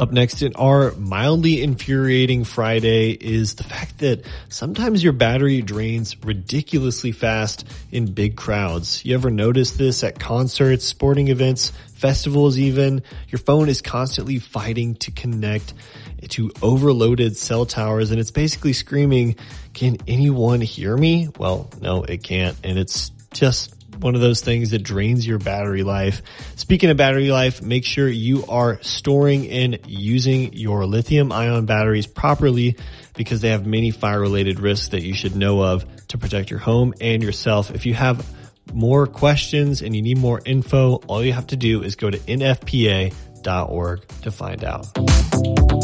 Up next in our mildly infuriating Friday is the fact that sometimes your battery drains ridiculously fast in big crowds. You ever notice this at concerts, sporting events, festivals even? Your phone is constantly fighting to connect to overloaded cell towers, and it's basically screaming, "Can anyone hear me?" Well, no, it can't, and it's just one of those things that drains your battery life. Speaking of battery life, make sure you are storing and using your lithium-ion batteries properly, because they have many fire-related risks that you should know of to protect your home and yourself. If you have more questions and you need more info, all you have to do is go to nfpa.org to find out.